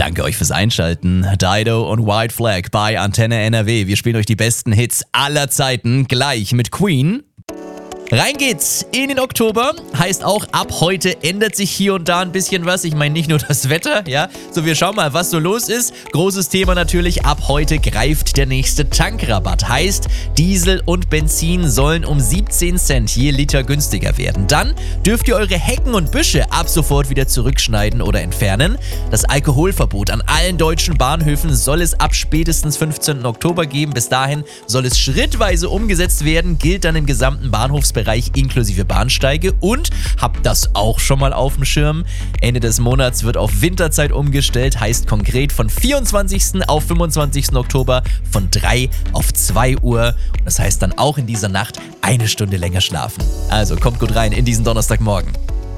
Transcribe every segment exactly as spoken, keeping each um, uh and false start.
Danke euch fürs Einschalten. Dido und White Flag bei Antenne N R W. Wir spielen euch die besten Hits aller Zeiten gleich mit Queen. Rein geht's in den Oktober, heißt auch, ab heute ändert sich hier und da ein bisschen was. Ich meine nicht nur das Wetter, ja. So, wir schauen mal, was so los ist. Großes Thema natürlich, ab heute greift der nächste Tankrabatt. Heißt, Diesel und Benzin sollen um siebzehn Cent je Liter günstiger werden. Dann dürft ihr eure Hecken und Büsche ab sofort wieder zurückschneiden oder entfernen. Das Alkoholverbot an allen deutschen Bahnhöfen soll es ab spätestens fünfzehnten Oktober geben. Bis dahin soll es schrittweise umgesetzt werden, gilt dann im gesamten Bahnhofsbereich inklusive Bahnsteige und habt das auch schon mal auf dem Schirm. Ende des Monats wird auf Winterzeit umgestellt, heißt konkret von vierundzwanzigsten auf fünfundzwanzigsten Oktober von drei auf zwei Uhr. Und das heißt dann auch in dieser Nacht eine Stunde länger schlafen. Also kommt gut rein in diesen Donnerstagmorgen.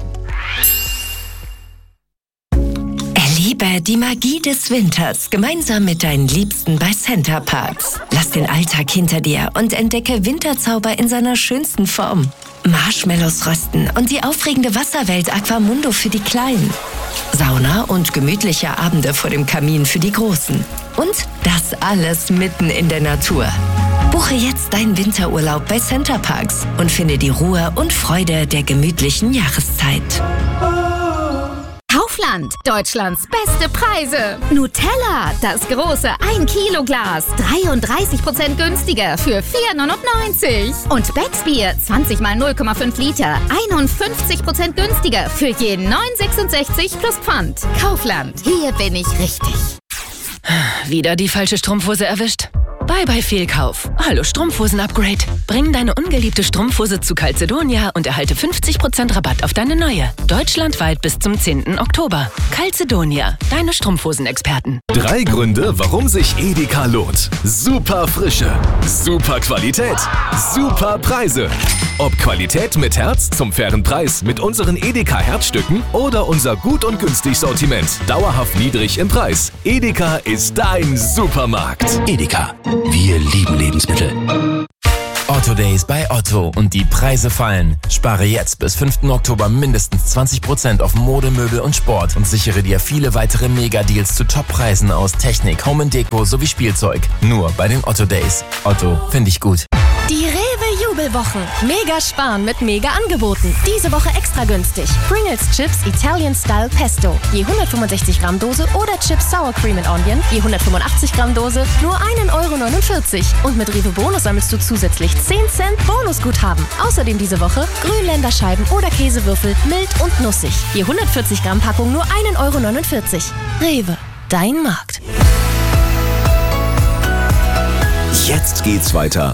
Erlebe die Magie des Winters gemeinsam mit deinen Liebsten bei Center Parcs. Lass den Alltag hinter dir und entdecke Winterzauber in seiner schönsten Form. Marshmallows rösten und die aufregende Wasserwelt Aquamundo für die Kleinen. Sauna und gemütliche Abende vor dem Kamin für die Großen. Und das alles mitten in der Natur. Buche jetzt deinen Winterurlaub bei Center Parcs und finde die Ruhe und Freude der gemütlichen Jahreszeit. Kaufland, Deutschlands beste Preise. Nutella, das große ein Kilo Glas, dreiunddreißig Prozent günstiger für vier neunundneunzig. Und Becksbier, zwanzig mal null Komma fünf Liter, einundfünfzig Prozent günstiger für jeden neun sechsundsechzig plus Pfand. Kaufland, hier bin ich richtig. Wieder die falsche Strumpfhose erwischt? Bye bye Fehlkauf. Hallo Strumpfhosen-Upgrade. Bring deine ungeliebte Strumpfhose zu Calzedonia und erhalte fünfzig Prozent Rabatt auf deine neue. Deutschlandweit bis zum zehnten Oktober. Calzedonia, deine Strumpfhosen-Experten. Drei Gründe, warum sich Edeka lohnt. Super Frische, super Qualität, super Preise. Ob Qualität mit Herz zum fairen Preis mit unseren Edeka Herzstücken oder unser gut und günstig Sortiment. Dauerhaft niedrig im Preis. Edeka ist dein Supermarkt. Edeka. Wir lieben Lebensmittel. Otto Days bei Otto und die Preise fallen. Spare jetzt bis fünften Oktober mindestens zwanzig Prozent auf Mode, Möbel und Sport und sichere dir viele weitere Mega-Deals zu Top-Preisen aus Technik, Home and Deko sowie Spielzeug. Nur bei den Otto Days. Otto, finde ich gut. Die Rewe-Jubelwochen. Mega sparen mit Mega-Angeboten. Diese Woche extra günstig. Pringles Chips Italian Style Pesto. Je hundertfünfundsechzig Gramm Dose oder Chips Sour Cream and Onion. Je hundertfünfundachtzig Gramm Dose. Nur ein Euro neunundvierzig. Und mit Rewe Bonus sammelst du zusätzlich zehn Cent Bonusguthaben. Außerdem diese Woche Grünländerscheiben oder Käsewürfel mild und nussig. Je hundertvierzig Gramm Packung nur ein Euro neunundvierzig. Rewe, dein Markt. Jetzt geht's weiter